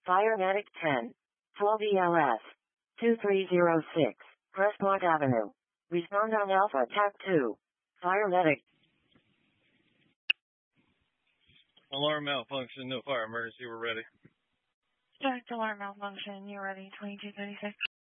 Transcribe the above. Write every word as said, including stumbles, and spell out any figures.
Fire Medic ten, twelve E L S, two three zero six, Crestmont Avenue. Respond on Alpha T A C two. Fire Medic. Alarm malfunction, no fire emergency, we're ready. Direct alarm malfunction, you're ready, twenty-two thirty-six.